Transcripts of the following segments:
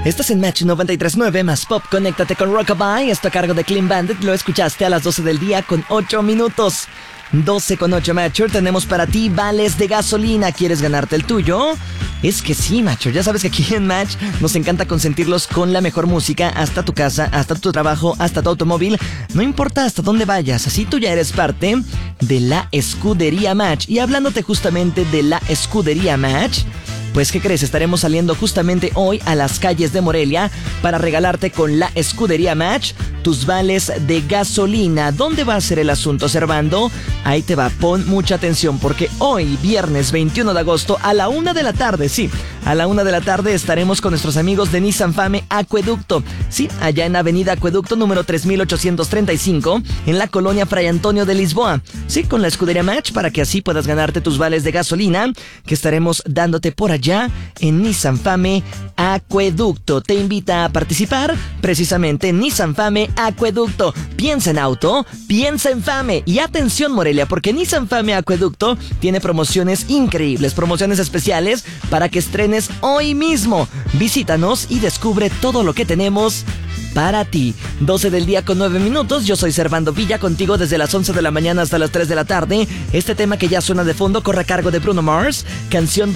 Estás en Match 93.9 más Pop. Conéctate con Rockabye. Esto a cargo de Clean Bandit. Lo escuchaste a las 12 del día con 8 minutos. 12 con 8, Matcher. Tenemos para ti vales de gasolina. ¿Quieres ganarte el tuyo? Es que sí, Matcher. Ya sabes que aquí en Match nos encanta consentirlos con la mejor música hasta tu casa, hasta tu trabajo, hasta tu automóvil. No importa hasta dónde vayas. Así tú ya eres parte de la Escudería Match. Y hablándote justamente de la Escudería Match, pues, ¿qué crees? Estaremos saliendo justamente hoy a las calles de Morelia para regalarte con la Escudería Match tus vales de gasolina. ¿Dónde va a ser el asunto, Servando? Ahí te va, pon mucha atención porque hoy, viernes 21 de agosto, a la 1 de la tarde, sí, a la 1 de la tarde estaremos con nuestros amigos de Nissan Fame Acueducto. Sí, allá en Avenida Acueducto número 3835, en la colonia Fray Antonio de Lisboa. Sí, con la Escudería Match para que así puedas ganarte tus vales de gasolina que estaremos dándote por allá en Nissan Fame Acueducto. Te invita a participar precisamente en Nissan Fame Acueducto. Piensa en auto, piensa en Fame. Y atención, Morelia, porque Nissan Fame Acueducto tiene promociones increíbles, promociones especiales para que estrenes hoy mismo. Visítanos y descubre todo lo que tenemos para ti. 12 del día con 9 minutos. Yo soy Servando Villa, contigo desde las 11 de la mañana hasta las 3 de la tarde. Este tema que ya suena de fondo corre a cargo de Bruno Mars. Canción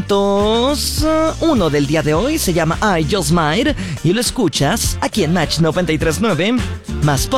201 del día de hoy. Se llama I Just Might. Y lo escuchas aquí en Match 93.9 más Pop.